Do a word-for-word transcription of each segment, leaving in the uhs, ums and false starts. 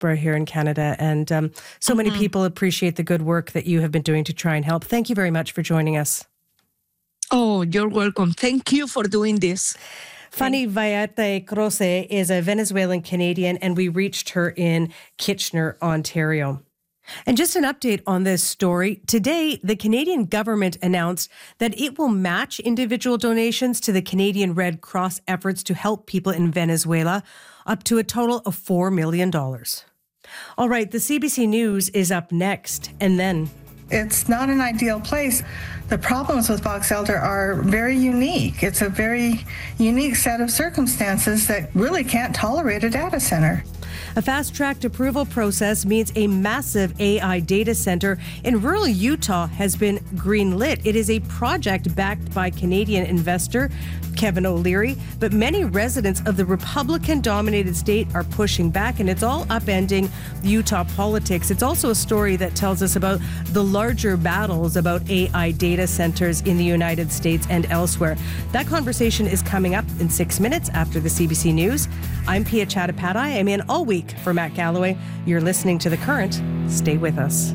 diaspora here in Canada. And um, so mm-hmm. many people appreciate the good work that you have been doing to try and help. Thank you very much for joining us. Oh, you're welcome. Thank you for doing this. Fanny Vayate Croce is a Venezuelan Canadian, and we reached her in Kitchener, Ontario. And just an update on this story. Today, the Canadian government announced that it will match individual donations to the Canadian Red Cross efforts to help people in Venezuela up to a total of four million dollars. All right, the C B C News is up next, and then... It's not an ideal place. The problems with Box Elder are very unique. It's a very unique set of circumstances that really can't tolerate a data center. A fast-tracked approval process means a massive A I data center in rural Utah has been greenlit. It is a project backed by Canadian investor Kevin O'Leary, but many residents of the Republican-dominated state are pushing back, and it's all upending Utah politics. It's also a story that tells us about the larger battles about A I data centers in the United States and elsewhere. That conversation is coming up in six minutes after the C B C News. I'm Pia Chattopadhyay. I'm in all week for Matt Galloway. You're listening to The Current. Stay with us.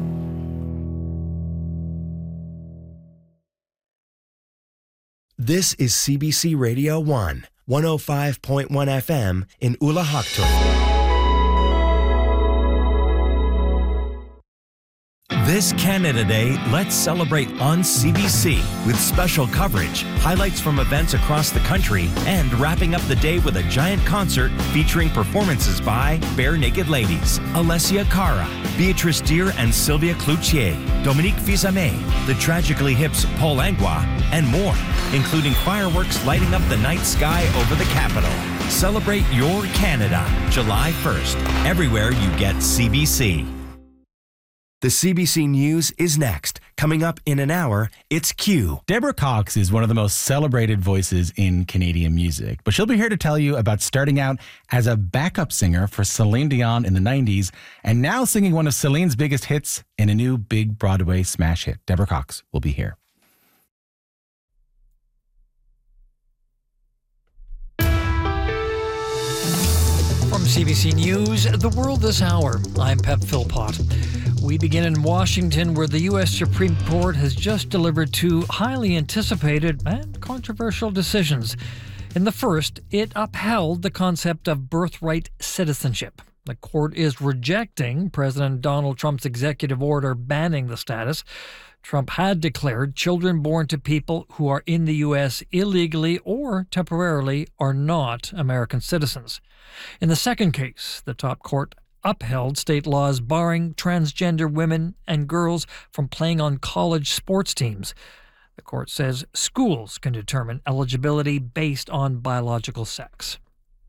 This is C B C Radio one, one oh five point one F M in Ulahaktun. This Canada Day, let's celebrate on C B C with special coverage, highlights from events across the country, and wrapping up the day with a giant concert featuring performances by Bare Naked Ladies, Alessia Cara, Beatrice Deer and Sylvia Cloutier, Dominique Fils-Aimé, the Tragically Hip's Paul Langlois, and more, including fireworks lighting up the night sky over the capital. Celebrate your Canada, July first, everywhere you get C B C. The C B C News is next. Coming up in an hour, it's Q. Deborah Cox is one of the most celebrated voices in Canadian music, but she'll be here to tell you about starting out as a backup singer for Celine Dion in the nineties and now singing one of Celine's biggest hits in a new big Broadway smash hit. Deborah Cox will be here. From C B C News, The World This Hour, I'm Pep Philpott. We begin in Washington, where the U S Supreme Court has just delivered two highly anticipated and controversial decisions. In the first, it upheld the concept of birthright citizenship. The court is rejecting President Donald Trump's executive order banning the status. Trump had declared children born to people who are in the U S illegally or temporarily are not American citizens. In the second case, the top court upheld state laws barring transgender women and girls from playing on college sports teams. The court says schools can determine eligibility based on biological sex.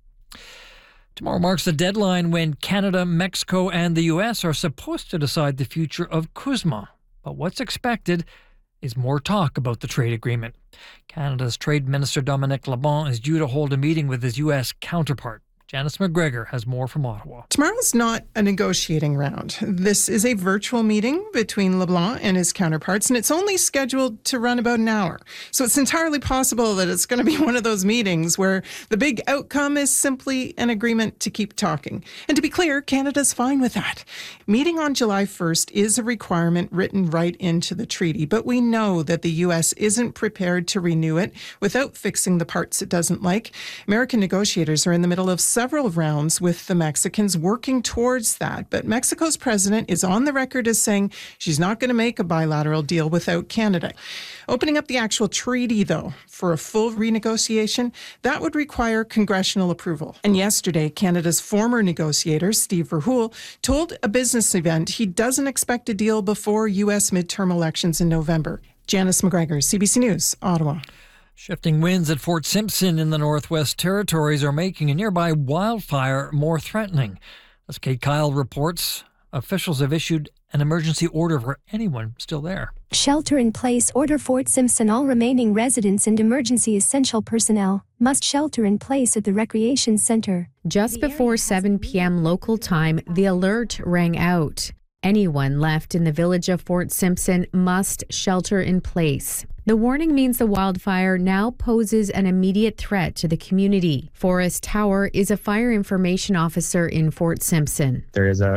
Tomorrow marks the deadline when Canada, Mexico, and the U S are supposed to decide the future of CUSMA. But what's expected is more talk about the trade agreement. Canada's Trade Minister Dominic LeBlanc is due to hold a meeting with his U S counterpart. Janice McGregor has more from Ottawa. Tomorrow's not a negotiating round. This is a virtual meeting between LeBlanc and his counterparts, and it's only scheduled to run about an hour. So it's entirely possible that it's going to be one of those meetings where the big outcome is simply an agreement to keep talking. And to be clear, Canada's fine with that. Meeting on July first is a requirement written right into the treaty, but we know that the U S isn't prepared to renew it without fixing the parts it doesn't like. American negotiators are in the middle of several rounds with the Mexicans working towards that. But Mexico's president is on the record as saying she's not going to make a bilateral deal without Canada. Opening up the actual treaty, though, for a full renegotiation, that would require congressional approval. And yesterday, Canada's former negotiator, Steve Verhoeven, told a business event he doesn't expect a deal before U S midterm elections in November. Janice McGregor, C B C News, Ottawa. Shifting winds at Fort Simpson in the Northwest Territories are making a nearby wildfire more threatening. As Kate Kyle reports, officials have issued an emergency order for anyone still there. Shelter-in-place order. Fort Simpson. All remaining residents and emergency essential personnel must shelter in place at the recreation center. Just before seven p.m. local time, the alert rang out. Anyone left in the village of Fort Simpson must shelter in place. The warning means the wildfire now poses an immediate threat to the community. Forrest Tower is a fire information officer in Fort Simpson. There is a